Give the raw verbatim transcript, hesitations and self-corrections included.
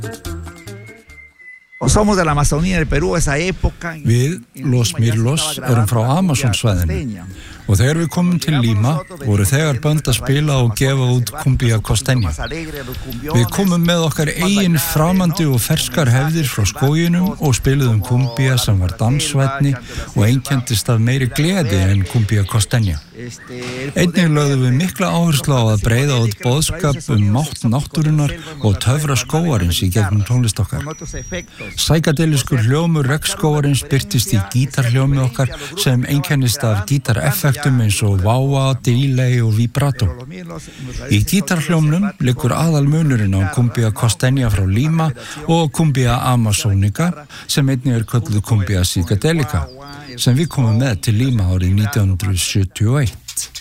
Somos de la Amazonía del Perú, esa época. Við, Los Mirlos, erum frá Amazonsvæðinu og þegar við komum til Lima voru þegar bönd að spila og gefa út Cumbia Costeña. Við komum með okkar eigin framandi og ferskar hefðir frá skóginum og spiluðum Cumbia sem var dansvænni og einkenndist af meiri gleði en Cumbia Costeña. Einnig lögðum við mikla áherslu á að breiða út boðskap um mátt náttúrunnar og töfra skógarins í gegnum tónlist okkar. Sækadeliskur hljómur regnskógarins birtist í gítarhljómi okkar sem einkennist af gítareffektum eins og wah-wah, delay og vibrato. Í gítarhljómnum liggur aðal munurinn á Cumbia Costeña frá Lima og Cumbia Amazonica sem einnig er kölluð Cumbia Psychedelica sem við komum með til Lima árið nítján hundruð sjötíu og eitt.